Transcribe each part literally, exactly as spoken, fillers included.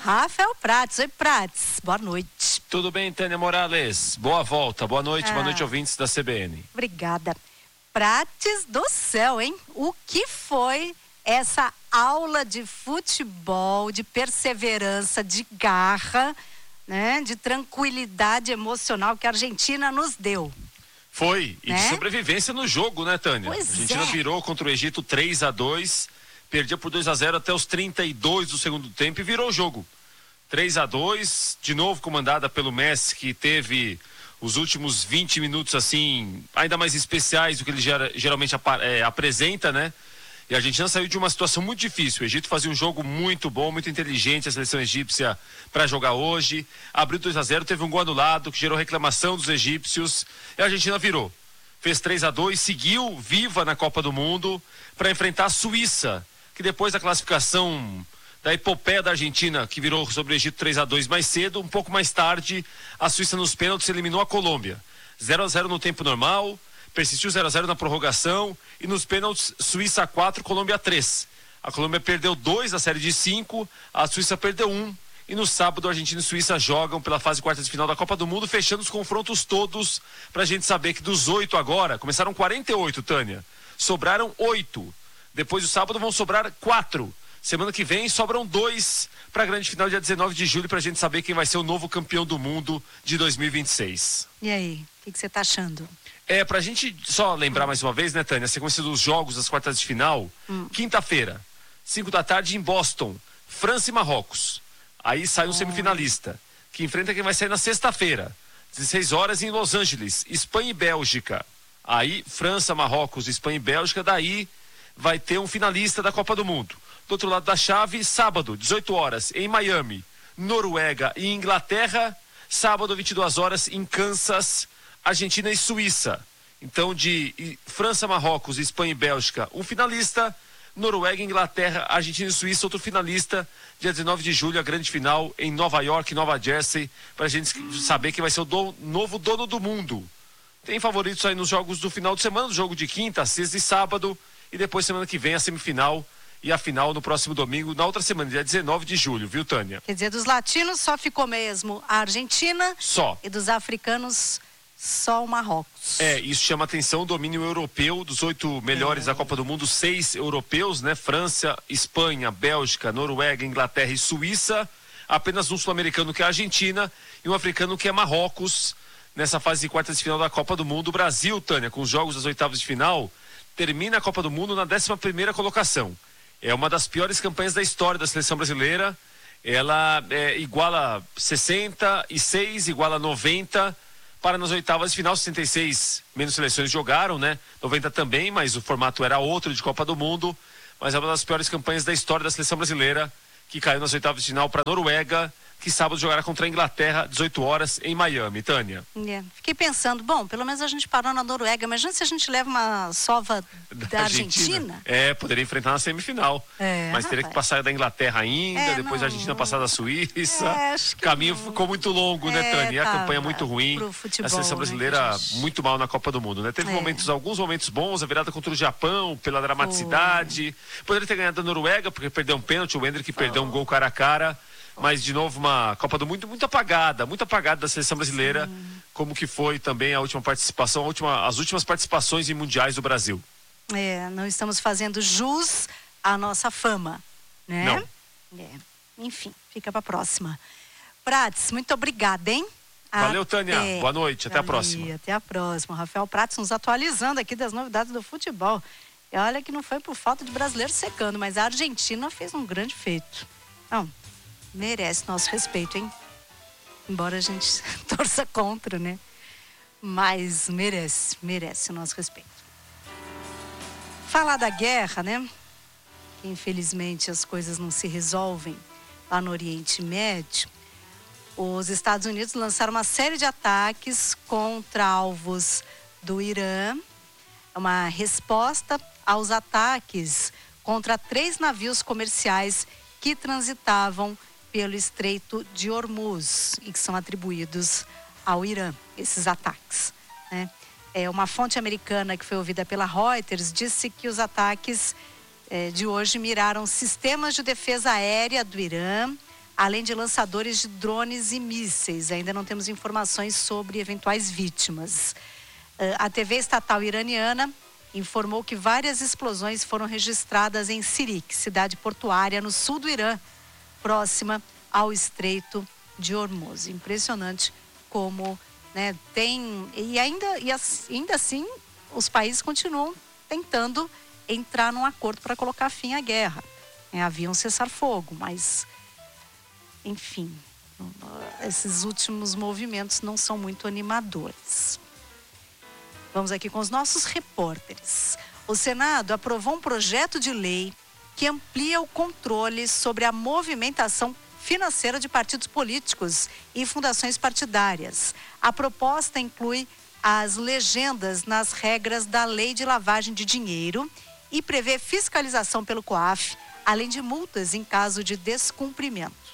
Rafael Prats. Oi, Prats. Boa noite. Tudo bem, Tânia Morales? Boa volta. Boa noite, ah. boa noite, ouvintes da C B N. Obrigada. Prats do céu, hein? O que foi essa aula de futebol, de perseverança, de garra, né? De tranquilidade emocional que a Argentina nos deu? Foi, e né? de sobrevivência no jogo, né, Tânia? Pois a Argentina é. virou contra o Egito três a dois, perdia por dois a zero até os trinta e dois do segundo tempo e virou o jogo. três a dois, de novo comandada pelo Messi, que teve os últimos vinte minutos, assim, ainda mais especiais do que ele gera, geralmente é, apresenta, né? E a Argentina saiu de uma situação muito difícil. O Egito fazia um jogo muito bom, muito inteligente, a seleção egípcia, para jogar hoje. Abriu dois a zero, teve um gol anulado, que gerou reclamação dos egípcios. E a Argentina virou. Fez três a dois, seguiu viva na Copa do Mundo para enfrentar a Suíça, que depois da classificação da epopeia da Argentina, que virou sobre o Egito três a dois mais cedo, um pouco mais tarde, a Suíça nos pênaltis eliminou a Colômbia. zero a zero no tempo normal, persistiu zero a zero na prorrogação e nos pênaltis Suíça quatro, Colômbia três. A Colômbia perdeu dois da série de cinco, a Suíça perdeu um e no sábado a Argentina e Suíça jogam pela fase quartas de final da Copa do Mundo, fechando os confrontos todos pra gente saber que dos oito agora, começaram quarenta e oito, Tânia, sobraram oito. Depois do sábado vão sobrar quatro. Semana que vem sobram dois para a grande final dia dezenove de julho, pra gente saber quem vai ser o novo campeão do mundo de dois mil e vinte e seis. E aí, o que você tá achando? É, pra gente só lembrar mais uma vez, né, Tânia, a sequência dos jogos das quartas de final, hum. quinta-feira, cinco da tarde em Boston, França e Marrocos. Aí sai um oh. semifinalista, que enfrenta quem vai sair na sexta-feira, dezesseis horas em Los Angeles, Espanha e Bélgica. Aí, França, Marrocos, Espanha e Bélgica, daí vai ter um finalista da Copa do Mundo. Do outro lado da chave, sábado, dezoito horas, em Miami, Noruega e Inglaterra. Sábado, vinte e duas horas, em Kansas, Argentina e Suíça. Então, de França, Marrocos, Espanha e Bélgica, um finalista. Noruega, Inglaterra, Argentina e Suíça, outro finalista. Dia dezenove de julho, a grande final em Nova York, Nova Jersey, pra gente saber quem vai ser o do, novo dono do mundo. Tem favoritos aí nos jogos do final de semana, no jogo de quinta, sexta e sábado. E depois, semana que vem, a semifinal e a final no próximo domingo, na outra semana, dia dezenove de julho, viu, Tânia? Quer dizer, dos latinos só ficou mesmo a Argentina. Só. E dos africanos, só o Marrocos. É, isso chama atenção, o domínio europeu, dos oito melhores é. da Copa do Mundo, seis europeus, né? França, Espanha, Bélgica, Noruega, Inglaterra e Suíça. Apenas um sul-americano que é a Argentina e um africano que é Marrocos. Nessa fase de quartas de final da Copa do Mundo, o Brasil, Tânia, com os jogos das oitavas de final, termina a Copa do Mundo na décima primeira colocação. É uma das piores campanhas da história da seleção brasileira. Ela é, iguala sessenta e seis, iguala noventa, para nas oitavas de final, sessenta e seis menos seleções jogaram, né? noventa também, mas o formato era outro de Copa do Mundo. Mas é uma das piores campanhas da história da seleção brasileira, que caiu nas oitavas de final para a Noruega, que sábado jogará contra a Inglaterra, dezoito horas, em Miami. Tânia. É, fiquei pensando, bom, pelo menos a gente parou na Noruega, imagina se a gente leva uma sova da, da Argentina. Argentina. É, poderia enfrentar na semifinal. É, mas teria rapaz. que passar da Inglaterra ainda, é, depois não, a Argentina passar da Suíça. É, acho que o caminho não. ficou muito longo, né, Tânia? E a tá, campanha muito ruim. Futebol, a seleção brasileira né, gente... muito mal na Copa do Mundo, né? Teve é. momentos, alguns momentos bons, a virada contra o Japão, pela dramaticidade. Oh. Poderia ter ganhado a Noruega, porque perdeu um pênalti, o Hendrick oh. perdeu um gol cara a cara. Mas, de novo, uma Copa do Mundo muito apagada, muito apagada da seleção brasileira, Sim. como que foi também a última participação, a última, as últimas participações em mundiais do Brasil. É, não estamos fazendo jus à nossa fama, né? Não. É, enfim, fica para a próxima. Prats, muito obrigada, hein? Valeu, Tânia. Até... Boa noite, até a próxima. Até a próxima. Rafael Prats nos atualizando aqui das novidades do futebol. E olha que não foi por falta de brasileiro secando, mas a Argentina fez um grande feito. Não, merece nosso respeito, hein? Embora a gente torça contra, né? Mas merece, merece o nosso respeito. Falar da guerra, né? Que infelizmente as coisas não se resolvem lá no Oriente Médio. Os Estados Unidos lançaram uma série de ataques contra alvos do Irã. Uma resposta aos ataques contra três navios comerciais que transitavam pelo Estreito de Hormuz e que são atribuídos ao Irã, esses ataques, né? É, uma fonte americana que foi ouvida pela Reuters disse que os ataques é, de hoje miraram sistemas de defesa aérea do Irã, além de lançadores de drones e mísseis. Ainda não temos informações sobre eventuais vítimas. A T V estatal iraniana informou que várias explosões foram registradas em Sirik, cidade portuária no sul do Irã, próxima ao Estreito de Hormuz. Impressionante como, né, tem... E ainda, e ainda assim, os países continuam tentando entrar num acordo para colocar fim à guerra. É, havia um cessar-fogo, mas, enfim, esses últimos movimentos não são muito animadores. Vamos aqui com os nossos repórteres. O Senado aprovou um projeto de lei que amplia o controle sobre a movimentação financeira de partidos políticos e fundações partidárias. A proposta inclui as legendas nas regras da Lei de Lavagem de Dinheiro e prevê fiscalização pelo COAF, além de multas em caso de descumprimento.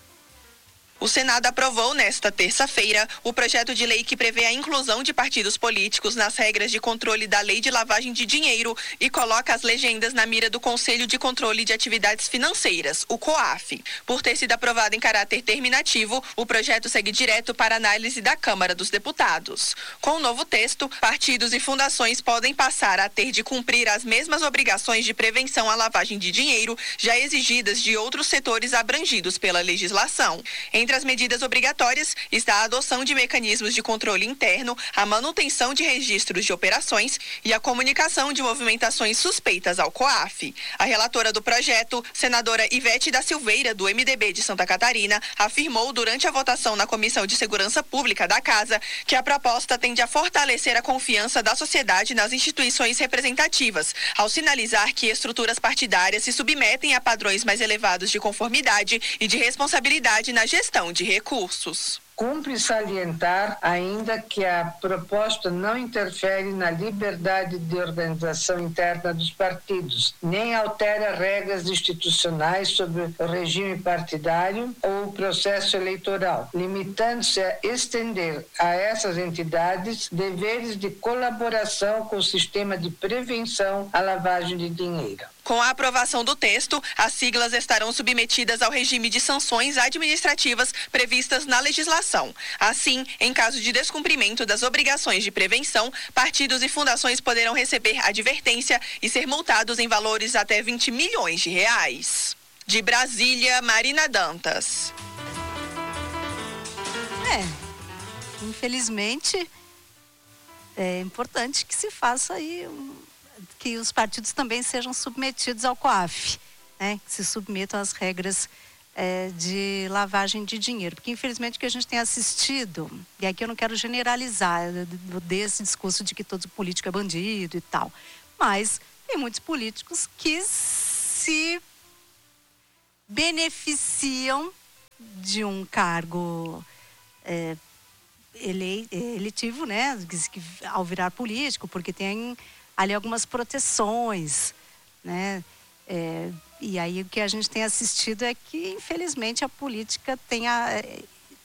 O Senado aprovou nesta terça-feira o projeto de lei que prevê a inclusão de partidos políticos nas regras de controle da Lei de Lavagem de Dinheiro e coloca as legendas na mira do Conselho de Controle de Atividades Financeiras, o COAF. Por ter sido aprovado em caráter terminativo, o projeto segue direto para análise da Câmara dos Deputados. Com o novo texto, partidos e fundações podem passar a ter de cumprir as mesmas obrigações de prevenção à lavagem de dinheiro já exigidas de outros setores abrangidos pela legislação. Entre as medidas obrigatórias está a adoção de mecanismos de controle interno, a manutenção de registros de operações e a comunicação de movimentações suspeitas ao COAF. A relatora do projeto, senadora Ivete da Silveira, do M D B de Santa Catarina, afirmou durante a votação na Comissão de Segurança Pública da Casa que a proposta tende a fortalecer a confiança da sociedade nas instituições representativas, ao sinalizar que estruturas partidárias se submetem a padrões mais elevados de conformidade e de responsabilidade na gestão de recursos. Cumpre salientar ainda que a proposta não interfere na liberdade de organização interna dos partidos, nem altera regras institucionais sobre o regime partidário ou o processo eleitoral, limitando-se a estender a essas entidades deveres de colaboração com o sistema de prevenção à lavagem de dinheiro. Com a aprovação do texto, as siglas estarão submetidas ao regime de sanções administrativas previstas na legislação. Assim, em caso de descumprimento das obrigações de prevenção, partidos e fundações poderão receber advertência e ser multados em valores até vinte milhões de reais. De Brasília, Marina Dantas. É, infelizmente, é importante que se faça aí um... que os partidos também sejam submetidos ao COAF, né? Que se submetam às regras é, de lavagem de dinheiro. Porque, infelizmente, o que a gente tem assistido, e aqui eu não quero generalizar, desse discurso de que todo político é bandido e tal, mas tem muitos políticos que se beneficiam de um cargo é, ele, eletivo, né? Que, ao virar político, porque tem ali algumas proteções, né? É, e aí o que a gente tem assistido é que, infelizmente, a política tenha é,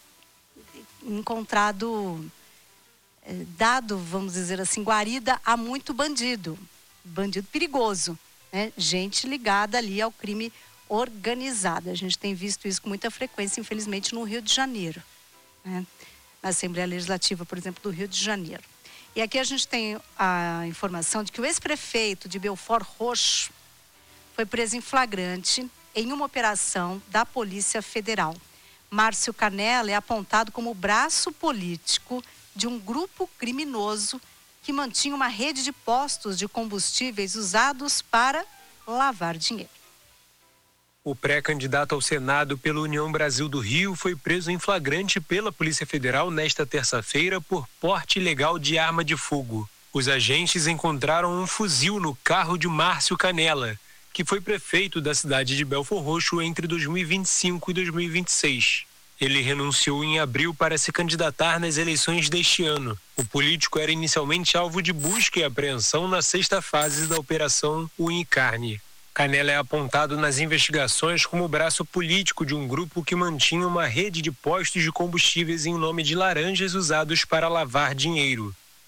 encontrado, é, dado, vamos dizer assim, guarida a muito bandido, bandido perigoso, né? Gente ligada ali ao crime organizado. A gente tem visto isso com muita frequência, infelizmente, no Rio de Janeiro, né? Na Assembleia Legislativa, por exemplo, do Rio de Janeiro. E aqui a gente tem a informação de que o ex-prefeito de Belford Roxo foi preso em flagrante em uma operação da Polícia Federal. Márcio Canella é apontado como o braço político de um grupo criminoso que mantinha uma rede de postos de combustíveis usados para lavar dinheiro. O pré-candidato ao Senado pela União Brasil do Rio foi preso em flagrante pela Polícia Federal nesta terça-feira por porte ilegal de arma de fogo. Os agentes encontraram um fuzil no carro de Márcio Canella, que foi prefeito da cidade de Belford Roxo entre dois mil e vinte e cinco e dois mil e vinte e seis. Ele renunciou em abril para se candidatar nas eleições deste ano. O político era inicialmente alvo de busca e apreensão na sexta fase da Operação Unicarne. Canella é apontado nas investigações como braço político de um grupo que mantinha uma rede de postos de combustíveis em nome de laranjas usados para lavar dinheiro.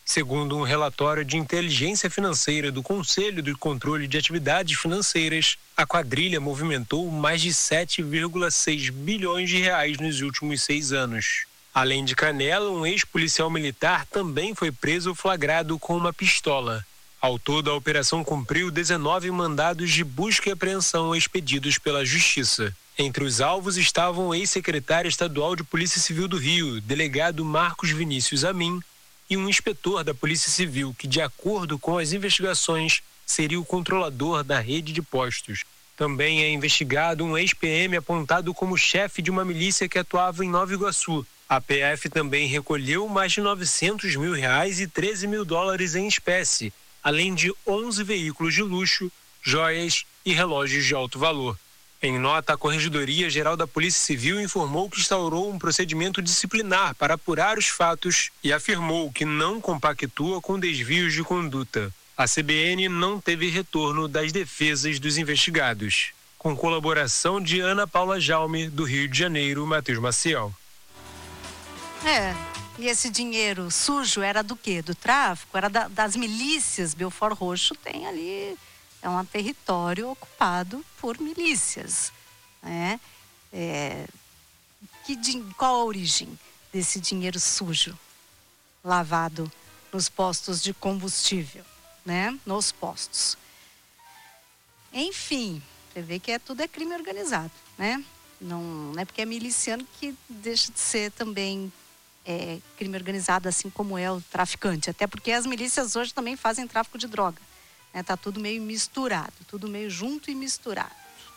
Segundo um relatório de inteligência financeira do Conselho de Controle de Atividades Financeiras, a quadrilha movimentou mais de sete vírgula seis bilhões de reais nos últimos seis anos. Além de Canela, um ex-policial militar também foi preso flagrado com uma pistola. Ao todo, a operação cumpriu dezenove mandados de busca e apreensão expedidos pela Justiça. Entre os alvos estavam o ex-secretário estadual de Polícia Civil do Rio, delegado Marcos Vinícius Amin, e um inspetor da Polícia Civil que, de acordo com as investigações, seria o controlador da rede de postos. Também é investigado um ex-P M apontado como chefe de uma milícia que atuava em Nova Iguaçu. A P F também recolheu mais de novecentos mil reais e treze mil dólares em espécie, além de onze veículos de luxo, joias e relógios de alto valor. Em nota, a Corregedoria Geral da Polícia Civil informou que instaurou um procedimento disciplinar para apurar os fatos e afirmou que não compactua com desvios de conduta. A C B N não teve retorno das defesas dos investigados. Com colaboração de Ana Paula Jaume, do Rio de Janeiro, Matheus Maciel. É, e esse dinheiro sujo era do quê? Do tráfico? Era da, das milícias. Belford Roxo tem ali... É um território ocupado por milícias, né? É, que, qual a origem desse dinheiro sujo lavado nos postos de combustível, né? Nos postos. Enfim, você vê que é, tudo é crime organizado, né? Não, não é porque é miliciano que deixa de ser também é, crime organizado, assim como é o traficante. Até porque as milícias hoje também fazem tráfico de droga. Está tudo meio misturado, tudo meio junto e misturado.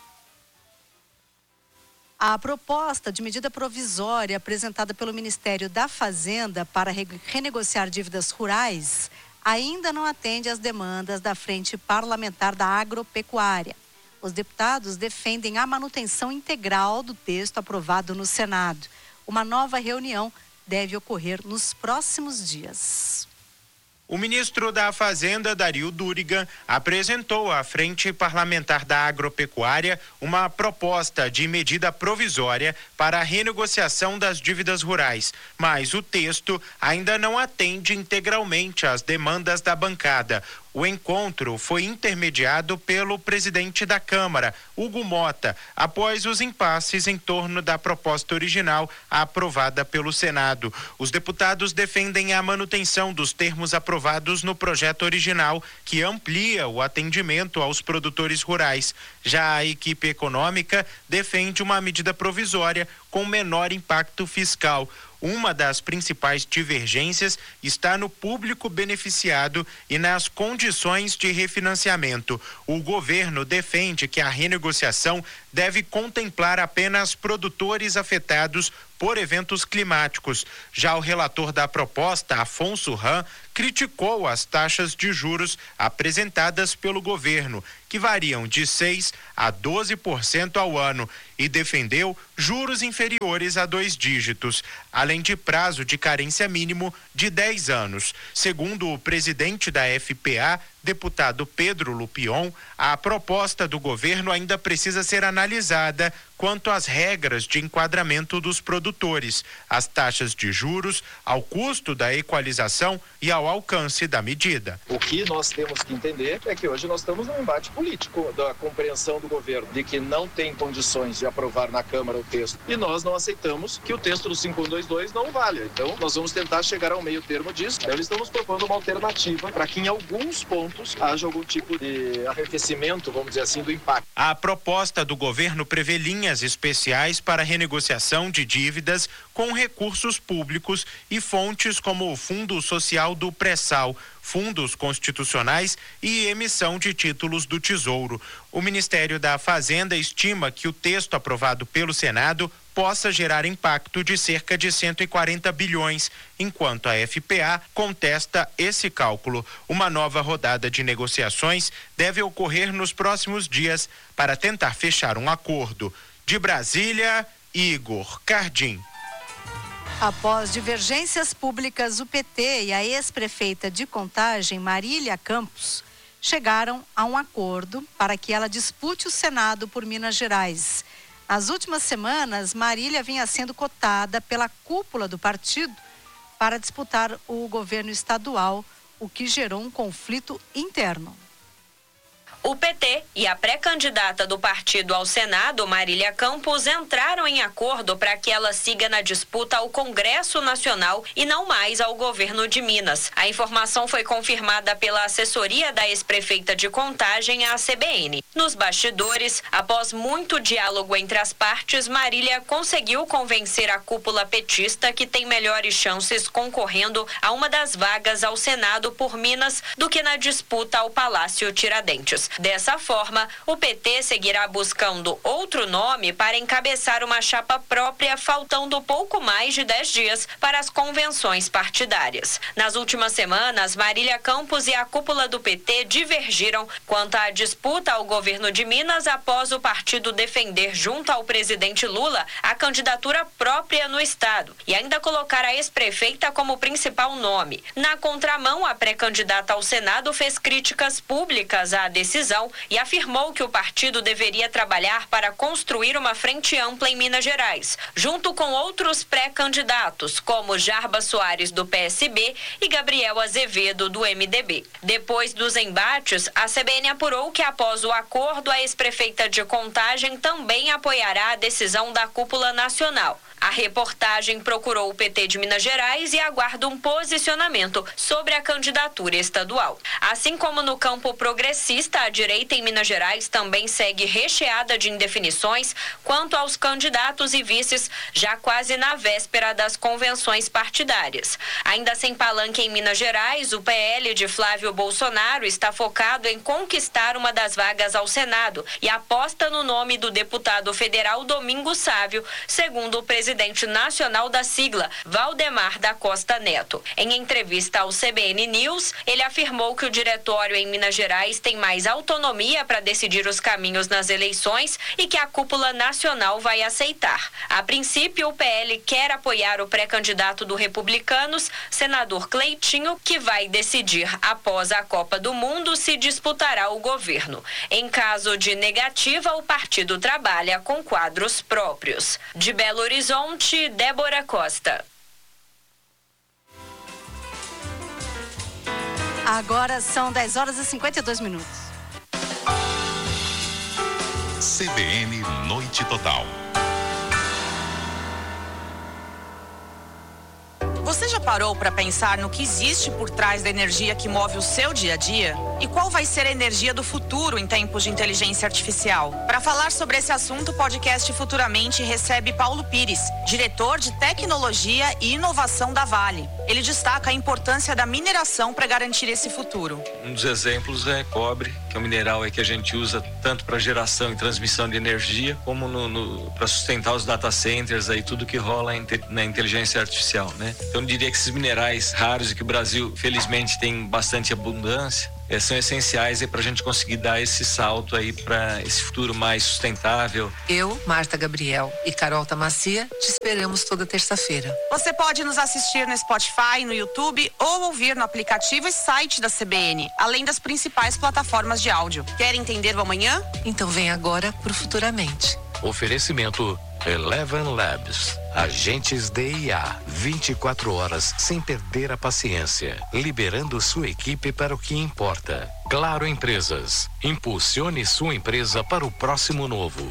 A proposta de medida provisória apresentada pelo Ministério da Fazenda para renegociar dívidas rurais ainda não atende às demandas da Frente Parlamentar da Agropecuária. Os deputados defendem a manutenção integral do texto aprovado no Senado. Uma nova reunião deve ocorrer nos próximos dias. O ministro da Fazenda, Dario Durigan, apresentou à Frente Parlamentar da Agropecuária uma proposta de medida provisória para a renegociação das dívidas rurais, mas o texto ainda não atende integralmente às demandas da bancada. O encontro foi intermediado pelo presidente da Câmara, Hugo Mota, após os impasses em torno da proposta original aprovada pelo Senado. Os deputados defendem a manutenção dos termos aprovados no projeto original, que amplia o atendimento aos produtores rurais. Já a equipe econômica defende uma medida provisória com menor impacto fiscal. Uma das principais divergências está no público beneficiado e nas condições de refinanciamento. O governo defende que a renegociação deve contemplar apenas produtores afetados por eventos climáticos. Já o relator da proposta, Afonso Ram, criticou as taxas de juros apresentadas pelo governo, que variam de seis a doze por cento ao ano, e defendeu juros inferiores a dois dígitos, além de prazo de carência mínimo de dez anos. Segundo o presidente da F P A, deputado Pedro Lupion, a proposta do governo ainda precisa ser analisada quanto às regras de enquadramento dos produtores, às taxas de juros, ao custo da equalização e ao alcance da medida. O que nós temos que entender é que hoje nós estamos num embate político da compreensão do governo de que não tem condições de aprovar na Câmara o texto, e nós não aceitamos que o texto do cinco um dois dois não valha. Então nós vamos tentar chegar ao meio termo disso. Então estamos propondo uma alternativa para que em alguns pontos haja algum tipo de arrefecimento, vamos dizer assim, do impacto. A proposta do governo prevê linhas especiais para renegociação de dívidas com recursos públicos e fontes como o Fundo Social do Pré-Sal, fundos constitucionais e emissão de títulos do Tesouro. O Ministério da Fazenda estima que o texto aprovado pelo Senado possa gerar impacto de cerca de cento e quarenta bilhões, enquanto a F P A contesta esse cálculo. Uma nova rodada de negociações deve ocorrer nos próximos dias para tentar fechar um acordo. De Brasília, Igor Cardim. Após divergências públicas, o P T e a ex-prefeita de Contagem, Marília Campos, chegaram a um acordo para que ela dispute o Senado por Minas Gerais. Nas últimas semanas, Marília vinha sendo cotada pela cúpula do partido para disputar o governo estadual, o que gerou um conflito interno. O P T e a pré-candidata do partido ao Senado, Marília Campos, entraram em acordo para que ela siga na disputa ao Congresso Nacional e não mais ao governo de Minas. A informação foi confirmada pela assessoria da ex-prefeita de Contagem à C B N. Nos bastidores, após muito diálogo entre as partes, Marília conseguiu convencer a cúpula petista que tem melhores chances concorrendo a uma das vagas ao Senado por Minas do que na disputa ao Palácio Tiradentes. Dessa forma, o P T seguirá buscando outro nome para encabeçar uma chapa própria, faltando pouco mais de dez dias para as convenções partidárias. Nas últimas semanas, Marília Campos e a cúpula do P T divergiram quanto à disputa ao governo de Minas após o partido defender junto ao presidente Lula a candidatura própria no estado e ainda colocar a ex-prefeita como principal nome. Na contramão, a pré-candidata ao Senado fez críticas públicas à decisão e afirmou que o partido deveria trabalhar para construir uma frente ampla em Minas Gerais, junto com outros pré-candidatos, como Jarba Soares, do P S B, e Gabriel Azevedo, do M D B. Depois dos embates, a C B N apurou que, após o acordo, a ex-prefeita de Contagem também apoiará a decisão da cúpula nacional. A reportagem procurou o P T de Minas Gerais e aguarda um posicionamento sobre a candidatura estadual. Assim como no campo progressista, a direita em Minas Gerais também segue recheada de indefinições quanto aos candidatos e vices, já quase na véspera das convenções partidárias. Ainda sem palanque em Minas Gerais, o P L de Flávio Bolsonaro está focado em conquistar uma das vagas ao Senado e aposta no nome do deputado federal Domingos Sávio, segundo o presidente presidente nacional da sigla, Valdemar da Costa Neto. Em entrevista ao C B N News, ele afirmou que o diretório em Minas Gerais tem mais autonomia para decidir os caminhos nas eleições e que a cúpula nacional vai aceitar. A princípio, o P L quer apoiar o pré-candidato do Republicanos, senador Cleitinho, que vai decidir após a Copa do Mundo se disputará o governo. Em caso de negativa, o partido trabalha com quadros próprios. De Belo Horizonte, Débora Costa. Agora são dez horas e cinquenta e dois minutos. C B N Noite Total. Você já parou para pensar no que existe por trás da energia que move o seu dia a dia? E qual vai ser a energia do futuro em tempos de inteligência artificial? Para falar sobre esse assunto, o podcast Futuramente recebe Paulo Pires, diretor de Tecnologia e Inovação da Vale. Ele destaca a importância da mineração para garantir esse futuro. Um dos exemplos é cobre, que é um mineral aí que a gente usa tanto para geração e transmissão de energia, como no, no, para sustentar os data centers, aí, tudo que rola na inteligência artificial, né? Então, eu diria que esses minerais raros e que o Brasil, felizmente, tem bastante abundância, é, são essenciais para a gente conseguir dar esse salto aí para esse futuro mais sustentável. Eu, Marta Gabriel e Carol Tamacia te esperamos toda terça-feira. Você pode nos assistir no Spotify, no YouTube ou ouvir no aplicativo e site da C B N, além das principais plataformas de áudio. Quer entender o amanhã? Então vem agora pro Futuramente. Oferecimento Eleven Labs. Agentes de I A. vinte e quatro horas sem perder a paciência. Liberando sua equipe para o que importa. Claro Empresas. Impulsione sua empresa para o próximo novo.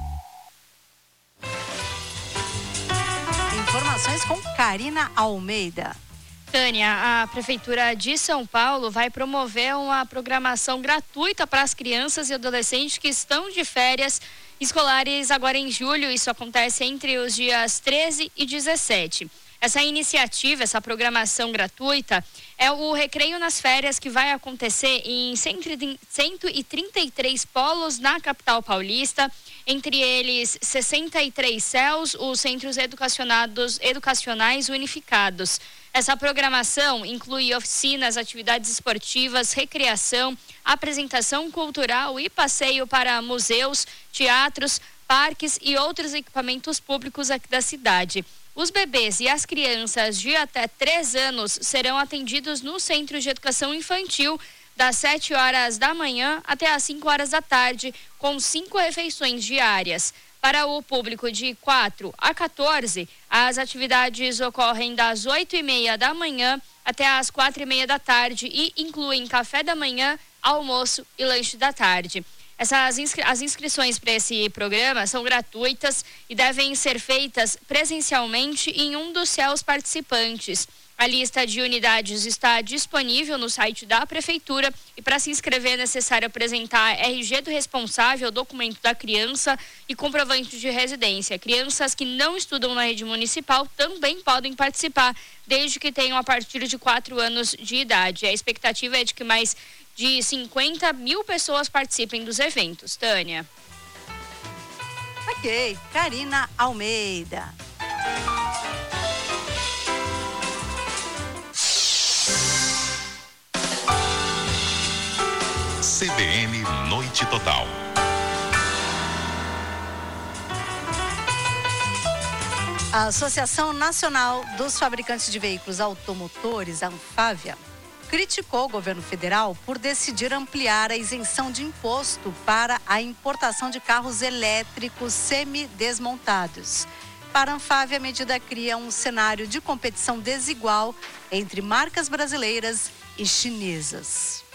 Informações com Karina Almeida. Tânia, a Prefeitura de São Paulo vai promover uma programação gratuita para as crianças e adolescentes que estão de férias escolares agora em julho. Isso acontece entre os dias treze e dezessete. Essa iniciativa, essa programação gratuita, é o Recreio nas Férias, que vai acontecer em cento e trinta e três polos na capital paulista, entre eles sessenta e três C E Ls, os Centros Educacionados, Educacionais Unificados. Essa programação inclui oficinas, atividades esportivas, recreação, apresentação cultural e passeio para museus, teatros, parques e outros equipamentos públicos aqui da cidade. Os bebês e as crianças de até três anos serão atendidos no Centro de Educação Infantil das sete horas da manhã até as cinco horas da tarde, com cinco refeições diárias. Para o público de quatro a quatorze, as atividades ocorrem das oito e meia da manhã até as quatro e meia da tarde e incluem café da manhã, almoço e lanche da tarde. Essas inscri- as inscrições para esse programa são gratuitas e devem ser feitas presencialmente em um dos C E Ls participantes. A lista de unidades está disponível no site da Prefeitura e para se inscrever é necessário apresentar R G do responsável, documento da criança e comprovante de residência. Crianças que não estudam na rede municipal também podem participar, desde que tenham a partir de quatro anos de idade. A expectativa é de que mais de cinquenta mil pessoas participem dos eventos. Tânia. Ok, Karina Almeida. C B N Noite Total. A Associação Nacional dos Fabricantes de Veículos Automotores, a Anfávia, criticou o governo federal por decidir ampliar a isenção de imposto para a importação de carros elétricos semidesmontados. Para a Anfávia, a medida cria um cenário de competição desigual entre marcas brasileiras e chinesas.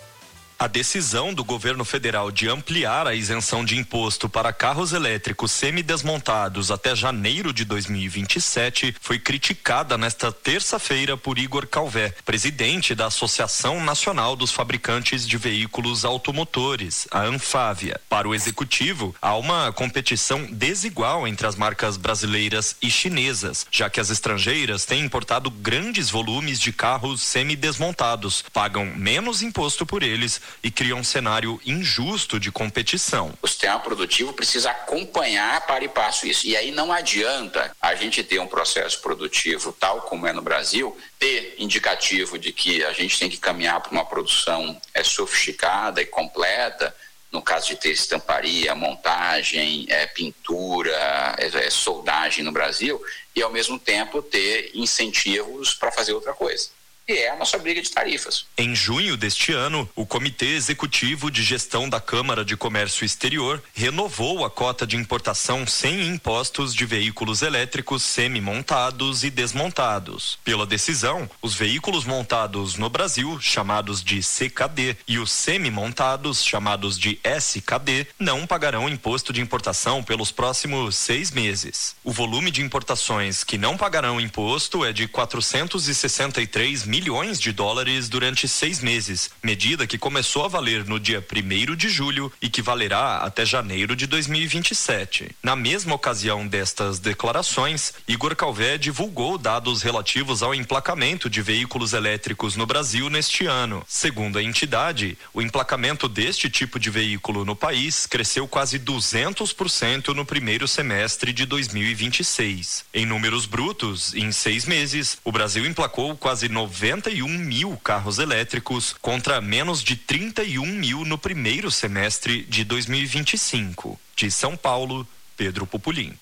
A decisão do governo federal de ampliar a isenção de imposto para carros elétricos semidesmontados até janeiro de dois mil e vinte e sete foi criticada nesta terça-feira por Igor Calvé, presidente da Associação Nacional dos Fabricantes de Veículos Automotores, a Anfávia. Para o executivo, há uma competição desigual entre as marcas brasileiras e chinesas, já que as estrangeiras têm importado grandes volumes de carros semidesmontados, pagam menos imposto por eles e cria um cenário injusto de competição. O sistema produtivo precisa acompanhar para e passo isso. E aí não adianta a gente ter um processo produtivo tal como é no Brasil, ter indicativo de que a gente tem que caminhar para uma produção é, sofisticada e completa, no caso de ter estamparia, montagem, é, pintura, é, é, soldagem no Brasil, e ao mesmo tempo ter incentivos para fazer outra coisa. E é a nossa briga de tarifas. Em junho deste ano, o Comitê Executivo de Gestão da Câmara de Comércio Exterior renovou a cota de importação sem impostos de veículos elétricos semi-montados e desmontados. Pela decisão, os veículos montados no Brasil, chamados de C K D, e os semi-montados, chamados de S K D, não pagarão imposto de importação pelos próximos seis meses. O volume de importações que não pagarão imposto é de quatrocentos e sessenta e três milhões de dólares durante seis meses, medida que começou a valer no dia primeiro de julho e que valerá até janeiro de dois mil e vinte e sete. Na mesma ocasião destas declarações, Igor Calvé divulgou dados relativos ao emplacamento de veículos elétricos no Brasil neste ano. Segundo a entidade, o emplacamento deste tipo de veículo no país cresceu quase duzentos por cento no primeiro semestre de dois mil e vinte e seis. Em números brutos, em seis meses, o Brasil emplacou quase noventa e um mil carros elétricos contra menos de trinta e um mil no primeiro semestre de dois mil e vinte e cinco. De São Paulo, Pedro Pupulim.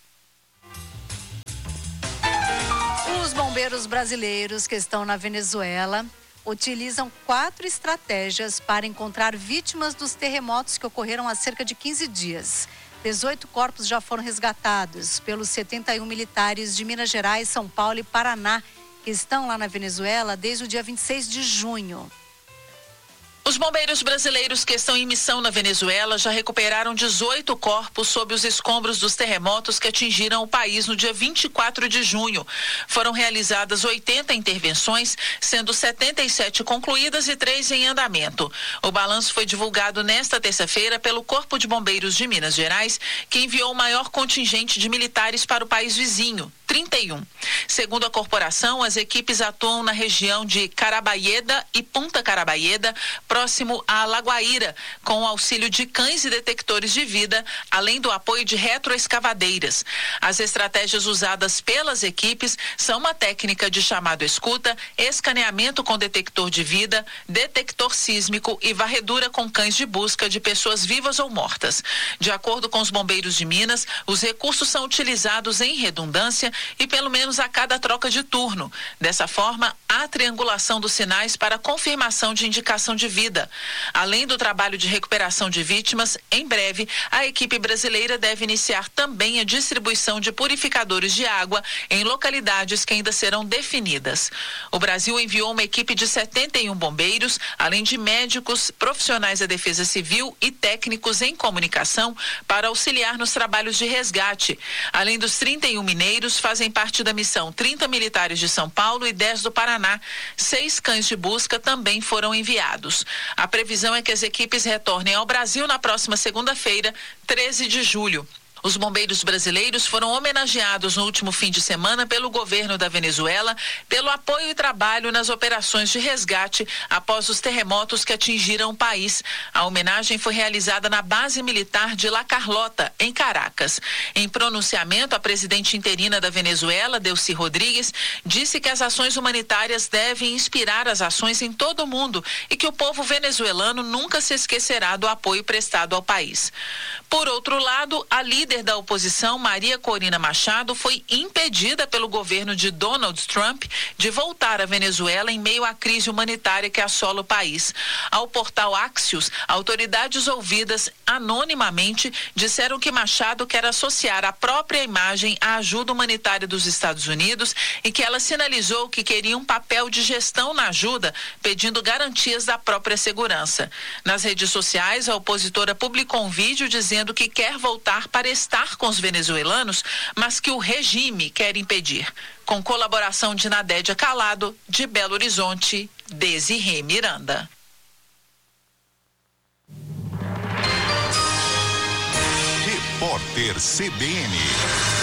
Os bombeiros brasileiros que estão na Venezuela utilizam quatro estratégias para encontrar vítimas dos terremotos que ocorreram há cerca de quinze dias. dezoito corpos já foram resgatados pelos setenta e um militares de Minas Gerais, São Paulo e Paraná, que estão lá na Venezuela desde o dia vinte e seis de junho. Os bombeiros brasileiros que estão em missão na Venezuela já recuperaram dezoito corpos sob os escombros dos terremotos que atingiram o país no dia vinte e quatro de junho. Foram realizadas oitenta intervenções, sendo setenta e sete concluídas e três em andamento. O balanço foi divulgado nesta terça-feira pelo Corpo de Bombeiros de Minas Gerais, que enviou o maior contingente de militares para o país vizinho, trinta e um. Segundo a corporação, as equipes atuam na região de Carabaíeda e Punta Carabaíeda, próximo a Lagoaíra, com o auxílio de cães e detectores de vida, além do apoio de retroescavadeiras. As estratégias usadas pelas equipes são uma técnica de chamado escuta, escaneamento com detector de vida, detector sísmico e varredura com cães de busca de pessoas vivas ou mortas. De acordo com os bombeiros de Minas, os recursos são utilizados em redundância e pelo menos a cada troca de turno. Dessa forma, há triangulação dos sinais para confirmação de indicação de vida vida. Além do trabalho de recuperação de vítimas, em breve, a equipe brasileira deve iniciar também a distribuição de purificadores de água em localidades que ainda serão definidas. O Brasil enviou uma equipe de setenta e um bombeiros, além de médicos, profissionais da Defesa Civil e técnicos em comunicação para auxiliar nos trabalhos de resgate. Além dos trinta e um mineiros, fazem parte da missão trinta militares de São Paulo e dez do Paraná. Seis cães de busca também foram enviados. A previsão é que as equipes retornem ao Brasil na próxima segunda-feira, treze de julho. Os bombeiros brasileiros foram homenageados no último fim de semana pelo governo da Venezuela pelo apoio e trabalho nas operações de resgate após os terremotos que atingiram o país. A homenagem foi realizada na base militar de La Carlota, em Caracas. Em pronunciamento, a presidente interina da Venezuela, Delcy Rodrigues, disse que as ações humanitárias devem inspirar as ações em todo o mundo e que o povo venezuelano nunca se esquecerá do apoio prestado ao país. Por outro lado, a líder da oposição, Maria Corina Machado, foi impedida pelo governo de Donald Trump de voltar à Venezuela em meio à crise humanitária que assola o país. Ao portal Axios, autoridades ouvidas anonimamente disseram que Machado quer associar a própria imagem à ajuda humanitária dos Estados Unidos e que ela sinalizou que queria um papel de gestão na ajuda, pedindo garantias da própria segurança. Nas redes sociais, a opositora publicou um vídeo dizendo que quer voltar para estar com os venezuelanos, mas que o regime quer impedir. Com colaboração de Nadédia Calado, de Belo Horizonte, Desirê Miranda. Repórter C B N.